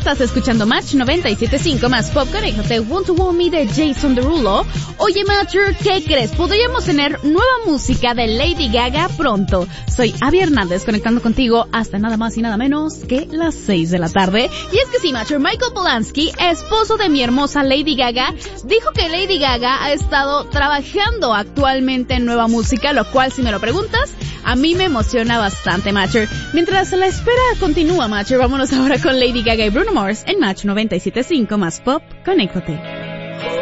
Estás escuchando Match 97.5 más Pop. Conéctate, Want to Want Me de Jason Derulo. Oye, Matcher, ¿qué crees? Podríamos tener nueva música de Lady Gaga pronto. Soy Abby Hernández, conectando contigo hasta nada más y nada menos que las 6 de la tarde. Y es que sí, Matcher, Michael Polanski, esposo de mi hermosa Lady Gaga, dijo que Lady Gaga ha estado trabajando actualmente en nueva música, lo cual, si me lo preguntas, a mí me emociona bastante, Matcher. Mientras la espera continúa, Matcher, vámonos ahora con Lady Gaga y Bruno Mars en Match 97.5 más Pop. Conéctate.